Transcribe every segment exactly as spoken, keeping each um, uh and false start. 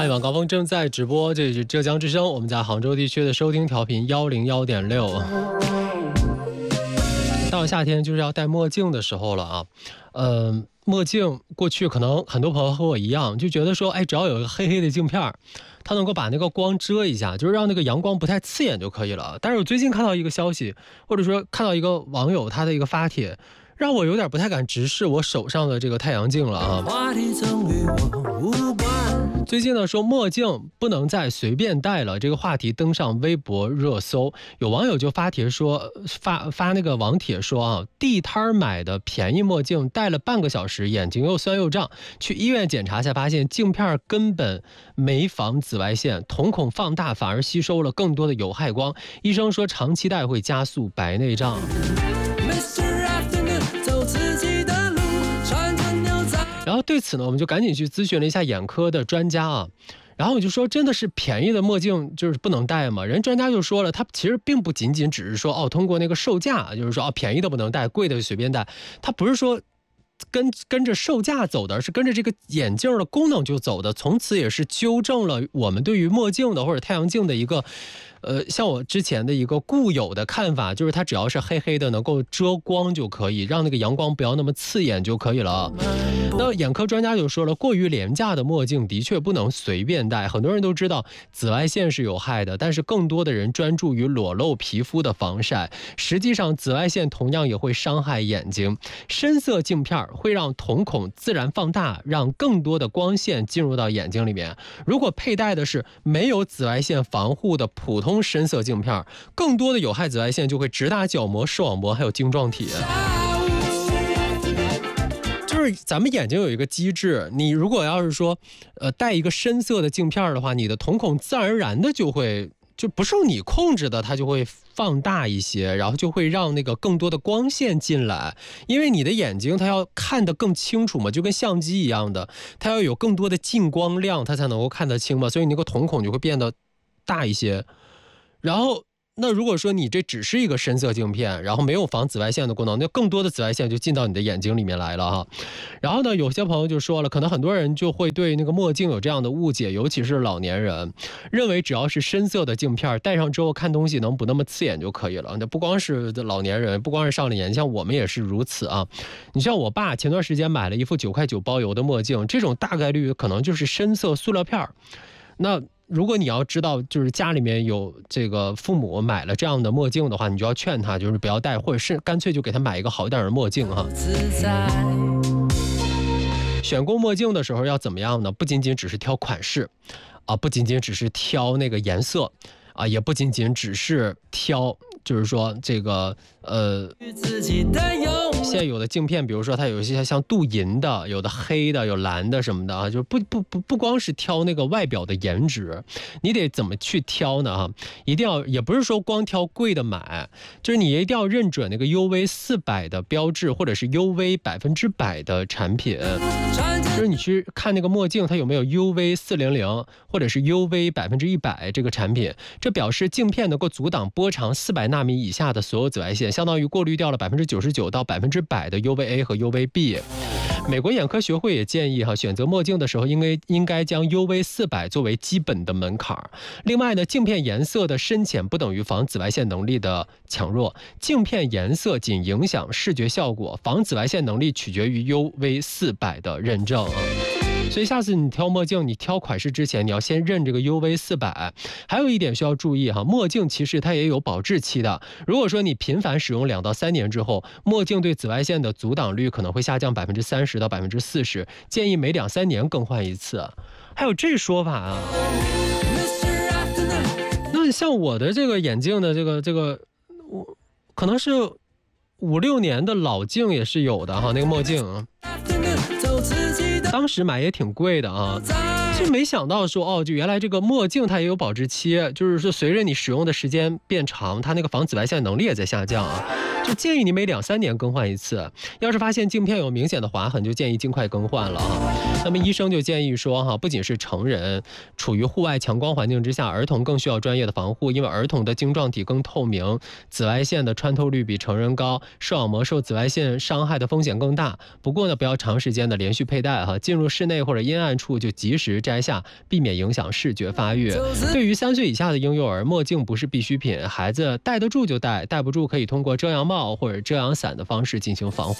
嗨，晚高峰正在直播，这里是浙江之声，我们在杭州地区的收听调频幺零幺点六。到了夏天就是要戴墨镜的时候了啊，呃，墨镜过去可能很多朋友和我一样，就觉得说，哎，只要有一个黑黑的镜片，它能够把那个光遮一下，就是让那个阳光不太刺眼就可以了。但是我最近看到一个消息，或者说看到一个网友他的一个发帖，让我有点不太敢直视我手上的这个太阳镜了啊。最近呢说墨镜不能再随便戴了，这个话题登上微博热搜，有网友就发帖说发发那个网帖说啊，地摊买的便宜墨镜戴了半个小时，眼睛又酸又胀，去医院检查下发现镜片根本没防紫外线，瞳孔放大反而吸收了更多的有害光，医生说长期戴会加速白内障。然后对此呢，我们就赶紧去咨询了一下眼科的专家啊，然后我就说真的是便宜的墨镜就是不能戴吗？人专家就说了，他其实并不仅仅只是说哦，通过那个售价，就是说哦便宜的不能戴，贵的就随便戴，他不是说跟跟着售价走的，而是跟着这个眼镜的功能就走的，从此也是纠正了我们对于墨镜的或者太阳镜的一个呃，像我之前的一个固有的看法，就是它只要是黑黑的能够遮光就可以，让那个阳光不要那么刺眼就可以了。那眼科专家就说了，过于廉价的墨镜的确不能随便戴，很多人都知道紫外线是有害的，但是更多的人专注于裸露皮肤的防晒，实际上紫外线同样也会伤害眼睛。深色镜片会让瞳孔自然放大，让更多的光线进入到眼睛里面。如果佩戴的是没有紫外线防护的普通深色镜片，更多的有害紫外线就会直达角膜、视网膜还有晶状体。就是咱们眼睛有一个机制，你如果要是说呃戴一个深色的镜片的话，你的瞳孔自然而然的就会就不受你控制的，它就会放大一些，然后就会让那个更多的光线进来，因为你的眼睛它要看得更清楚嘛，就跟相机一样的，它要有更多的进光量，它才能够看得清嘛，所以你那个瞳孔就会变得大一些。然后那如果说你这只是一个深色镜片，然后没有防紫外线的功能，那更多的紫外线就进到你的眼睛里面来了哈。然后呢，有些朋友就说了，可能很多人就会对那个墨镜有这样的误解，尤其是老年人，认为只要是深色的镜片戴上之后看东西能不那么刺眼就可以了。那不光是老年人，不光是少年，像我们也是如此啊。你像我爸前段时间买了一副九块九包邮的墨镜，这种大概率可能就是深色塑料片。那如果你要知道就是家里面有这个父母买了这样的墨镜的话，你就要劝他就是不要戴，或者是干脆就给他买一个好一点的墨镜哈。选购墨镜的时候要怎么样呢？不仅仅只是挑款式啊，不仅仅只是挑那个颜色啊，也不仅仅只是挑就是说这个呃现在有的镜片，比如说它有一些像镀银的，有的黑的，有蓝的什么的啊，就不不不不光是挑那个外表的颜值，你得怎么去挑呢？哈，一定要也不是说光挑贵的买，就是你一定要认准那个 U V 四百的标志，或者是 U V 百分之百的产品。就是你去看那个墨镜，它有没有 U V 四零零或者是 U V 百分之一百这个产品，这表示镜片能够阻挡波长四百纳米以下的所有紫外线，相当于过滤掉了百分之九十九到百分之百的 U V A 和 U V B。美国眼科学会也建议哈，选择墨镜的时候应该应该将 U V 四百作为基本的门槛。另外呢，镜片颜色的深浅不等于防紫外线能力的强弱，镜片颜色仅影响视觉效果，防紫外线能力取决于 U V 四百的认证啊。所以下次你挑墨镜，你挑款式之前，你要先认这个 U V 四百。还有一点需要注意哈，墨镜其实它也有保质期的。如果说你频繁使用两到三年之后，墨镜对紫外线的阻挡率可能会下降百分之三十到百分之四十，建议每两三年更换一次。还有这说法啊？那像我的这个眼镜的这个这个，我可能是五六年的老镜也是有的哈，那个墨镜。当时买也挺贵的啊，就没想到说哦，就原来这个墨镜它也有保质期，就是说随着你使用的时间变长，它那个防紫外线能力也在下降啊。就建议你每两三年更换一次。要是发现镜片有明显的划痕，就建议尽快更换了啊。那么医生就建议说哈，不仅是成人处于户外强光环境之下，儿童更需要专业的防护，因为儿童的晶状体更透明，紫外线的穿透率比成人高，视网膜受紫外线伤害的风险更大。不过呢，不要长时间的连续佩戴哈，进入室内或者阴暗处就及时摘下，避免影响视觉发育。对于三岁以下的婴幼儿，墨镜不是必需品，孩子戴得住就戴，戴不住可以通过遮阳帽或者遮阳伞的方式进行防护。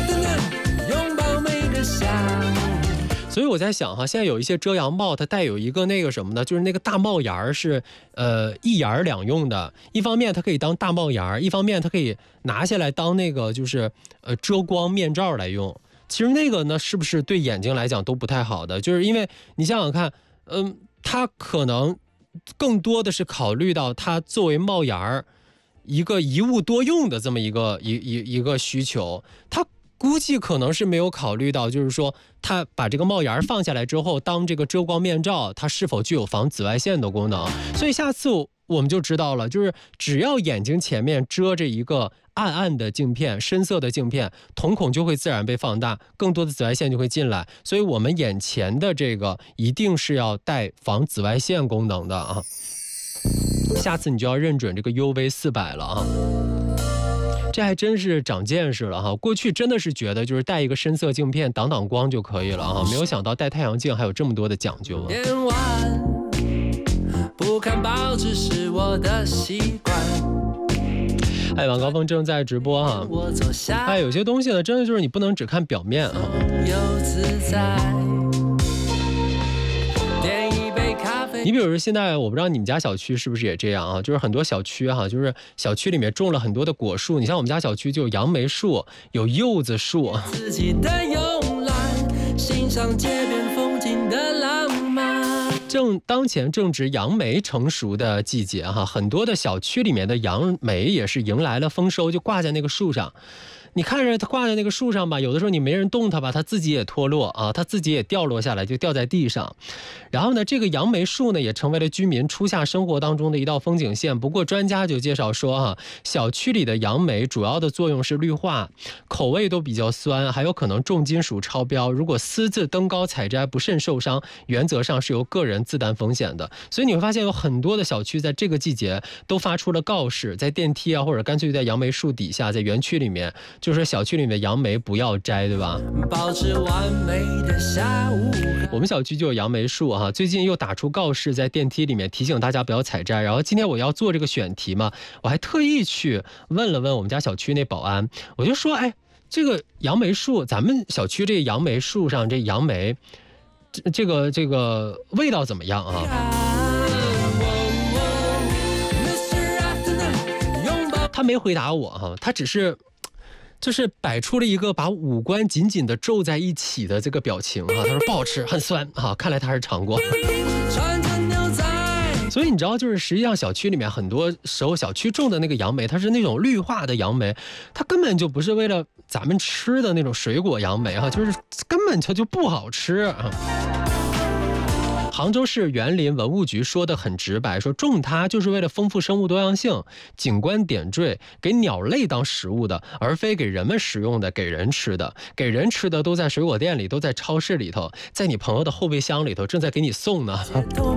所以我在想哈，现在有一些遮阳帽，它带有一个那个什么呢？就是那个大帽檐儿是呃一檐两用的。一方面它可以当大帽檐儿，一方面它可以拿下来当那个就是呃遮光面罩来用。其实那个呢，是不是对眼睛来讲都不太好的？就是因为你想想看，嗯、呃，它可能更多的是考虑到它作为帽檐儿一个一物多用的这么一个一一一个需求，它。估计可能是没有考虑到，就是说他把这个帽檐放下来之后，当这个遮光面罩，它是否具有防紫外线的功能。所以下次我们就知道了，就是只要眼睛前面遮着一个暗暗的镜片、深色的镜片，瞳孔就会自然被放大，更多的紫外线就会进来。所以我们眼前的这个一定是要带防紫外线功能的啊。下次你就要认准这个 U V 四百了啊。这还真是长见识了哈！过去真的是觉得就是戴一个深色镜片挡挡光就可以了哈，没有想到戴太阳镜还有这么多的讲究啊！不看报纸是我的习惯。哎，晚高峰正在直播哈。哎，有些东西呢，真的就是你不能只看表面啊。你比如说现在我不知道你们家小区是不是也这样啊，就是很多小区哈、啊，就是小区里面种了很多的果树，你像我们家小区就有杨梅树，有柚子树。自己的慵懒，欣赏街边风景的浪漫。正当前正值杨梅成熟的季节哈、啊，很多的小区里面的杨梅也是迎来了丰收，就挂在那个树上。你看着它挂在那个树上吧，有的时候你没人动它吧，它自己也脱落啊，它自己也掉落下来，就掉在地上。然后呢，这个杨梅树呢，也成为了居民初夏生活当中的一道风景线。不过专家就介绍说哈、啊，小区里的杨梅主要的作用是绿化，口味都比较酸，还有可能重金属超标。如果私自登高采摘不慎受伤，原则上是由个人自担风险的。所以你会发现有很多的小区在这个季节都发出了告示，在电梯啊，或者干脆在杨梅树底下，在园区里面。就是小区里面的杨梅不要摘，对吧？保持完美的下午。我们小区就有杨梅树哈、啊，最近又打出告示在电梯里面提醒大家不要采摘。然后今天我要做这个选题嘛，我还特意去问了问我们家小区那保安，我就说，哎，这个杨梅树，咱们小区这杨梅树上这杨梅，这这个这个味道怎么样啊？他没回答我哈、啊，他只是。就是摆出了一个把五官紧紧的皱在一起的这个表情哈、啊，他说不好吃，很酸啊，看来他是尝过。所以你知道，就是实际上小区里面很多时候小区种的那个杨梅，它是那种绿化的杨梅，它根本就不是为了咱们吃的那种水果杨梅哈、啊，就是根本它就不好吃啊。杭州市园林文物局说得很直白，说种它就是为了丰富生物多样性，景观点缀，给鸟类当食物的，而非给人们食用的，给人吃的。给人吃的都在水果店里，都在超市里头，在你朋友的后备箱里头，正在给你送呢。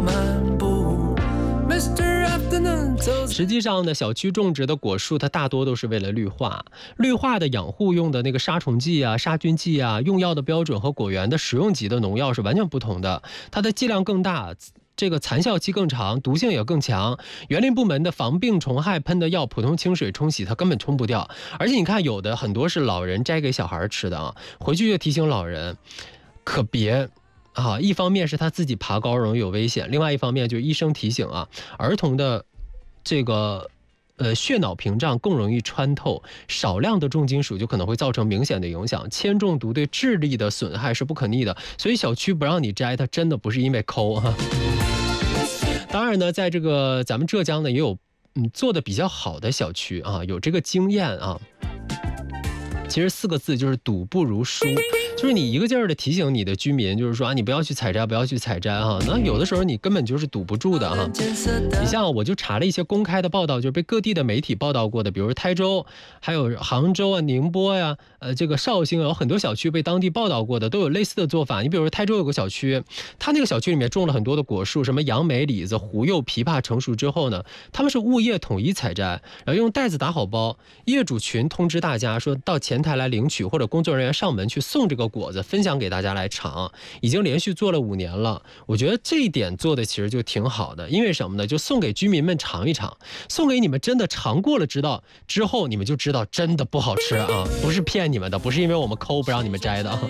实际上呢，小区种植的果树它大多都是为了绿化，绿化的养护用的那个杀虫剂啊、杀菌剂啊，用药的标准和果园的使用级的农药是完全不同的，它的剂量更大，这个残效期更长，毒性也更强。园林部门的防病虫害喷的药，普通清水冲洗它根本冲不掉。而且你看，有的很多是老人摘给小孩吃的啊，回去就提醒老人，可别。啊，一方面是他自己爬高容易有危险，另外一方面就是医生提醒啊，儿童的这个呃血脑屏障更容易穿透，少量的重金属就可能会造成明显的影响，铅中毒对智力的损害是不可逆的，所以小区不让你摘，它真的不是因为抠啊。当然呢，在这个咱们浙江呢也有嗯做的比较好的小区啊，有这个经验啊。其实四个字就是赌不如输，就是你一个劲儿的提醒你的居民，就是说啊，你不要去采摘，不要去采摘哈。那有的时候你根本就是堵不住的哈。你像我就查了一些公开的报道，就是被各地的媒体报道过的，比如台州，还有杭州啊、宁波呀、呃这个绍兴有很多小区被当地报道过的，都有类似的做法。你比如说台州有个小区，它那个小区里面种了很多的果树，什么杨梅、李子、胡柚、枇杷，成熟之后呢，他们是物业统一采摘，然后用袋子打好包，业主群通知大家说到前台来领取，或者工作人员上门去送这个的果子分享给大家来尝，已经连续做了五年了。我觉得这一点做的其实就挺好的，因为什么呢？就送给居民们尝一尝，送给你们真的尝过了知道之后，你们就知道真的不好吃啊，不是骗你们的，不是因为我们抠不让你们摘的啊。